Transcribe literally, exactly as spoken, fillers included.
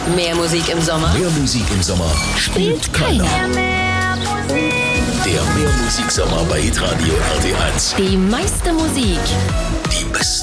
Mehr Musik im Sommer. Mehr Musik im Sommer spielt keiner. Der Mehr Musik Sommer bei Hitradio R T eins. Die meiste Musik. Die beste